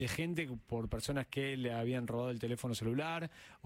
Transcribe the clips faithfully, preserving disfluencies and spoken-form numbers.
de gente por personas que le habían robado el teléfono celular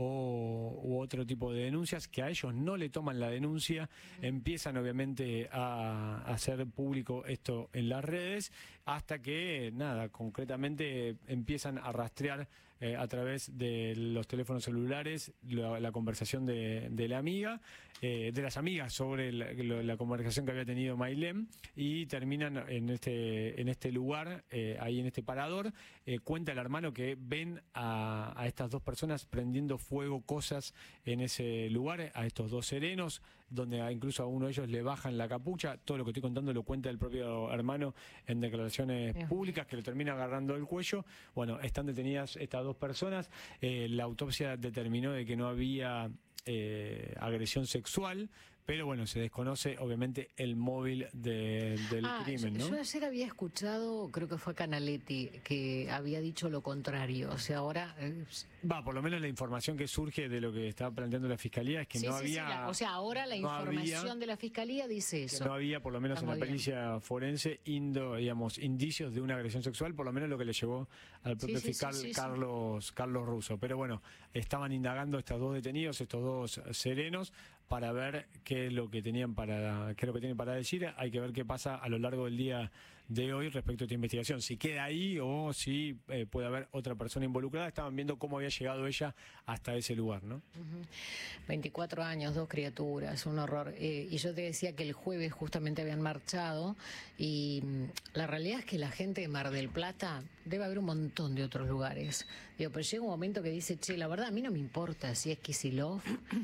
o u otro tipo de denuncias, que a ellos no le toman la denuncia, empiezan obviamente a, a hacer público esto en las redes, hasta que, nada, concretamente empiezan a rastrear eh, a través de los teléfonos celulares la, la conversación de, de la amiga, eh, de las amigas sobre la, la conversación que había tenido Mailem, y terminan en este, en este lugar, eh, ahí en este parador. eh, Cuenta el hermano que ven a, a estas dos personas prendiendo fuego cosas en ese lugar, a estos dos serenos, donde a, incluso a uno de ellos le bajan la capucha. Todo lo que estoy contando lo cuenta el propio hermano en declaraciones Bien. públicas, que lo termina agarrando el cuello. Bueno, están detenidas estas dos personas. Eh, la autopsia determinó de que no había eh, agresión sexual, pero bueno, se desconoce obviamente el móvil de, del ah, crimen, yo, ¿no? yo ayer había escuchado, creo que fue Canaletti, que había dicho lo contrario. O sea, ahora... Eh, Va, por lo menos la información que surge de lo que está planteando la Fiscalía es que sí, no sí, había... sí, la, o sea, ahora la no información había, de la Fiscalía dice que eso. no había, por lo menos en la pericia forense, indo, digamos, indicios de una agresión sexual, por lo menos lo que le llevó al propio Sí, sí, fiscal sí, sí, Carlos, Carlos Russo. Pero bueno, estaban indagando estos dos detenidos, estos dos serenos, para ver qué es lo que tenían para qué es lo que tienen para decir. Hay que ver qué pasa a lo largo del día de hoy respecto a esta investigación, si queda ahí o si eh, puede haber otra persona involucrada. Estaban viendo cómo había llegado ella hasta ese lugar, ¿no? Uh-huh. veinticuatro años, dos criaturas, un horror. Eh, y yo te decía que el jueves justamente habían marchado, y mm, la realidad es que la gente de Mar del Plata, debe haber un montón de otros lugares. Digo, pero llega un momento que dice, che, la verdad a mí no me importa si es Kicillof,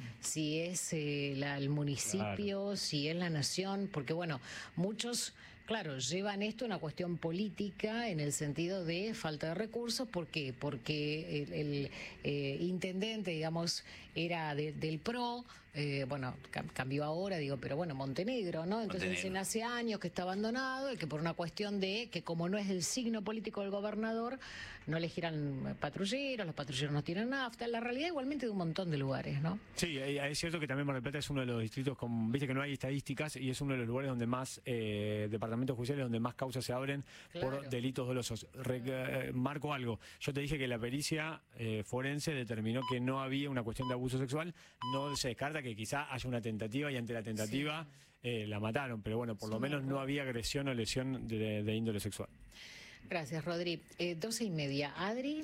si es eh, la, el municipio, claro, si es la nación, porque bueno, muchos... Claro, llevan esto a una cuestión política en el sentido de falta de recursos. ¿Por qué? Porque el, el eh, intendente, digamos, era de, del P R O, eh, bueno, cambió ahora, digo, pero bueno, Montenegro, ¿no? Entonces dicen hace años que está abandonado y que por una cuestión de que como no es el signo político del gobernador, no le giran patrulleros, los patrulleros no tienen nafta. La realidad igualmente de un montón de lugares, ¿no? Sí, es cierto que también Mar del Plata es uno de los distritos con, viste que no hay estadísticas, y es uno de los lugares donde más eh, departamentos judiciales donde más causas se abren, claro, por delitos dolosos. Re, eh, marco algo. Yo te dije que la pericia eh, forense determinó que no había una cuestión de abuso sexual. No se descarta que quizá haya una tentativa y ante la tentativa sí. eh, la mataron, pero bueno, por sí, lo menos no había agresión o lesión de, de índole sexual. Gracias, Rodri. Eh, doce y media. Adri.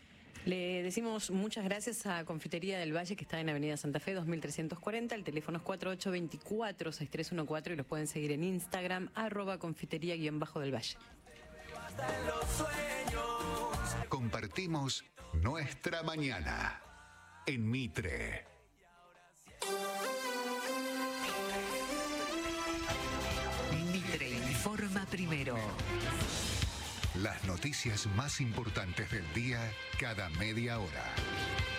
Le decimos muchas gracias a Confitería del Valle, que está en Avenida Santa Fe dos mil trescientos cuarenta. El teléfono es cuatro ocho dos cuatro, seis tres uno cuatro y los pueden seguir en Instagram, arroba confitería guión bajo del Valle. Compartimos nuestra mañana en Mitre. Mitre informa primero. Las noticias más importantes del día cada media hora.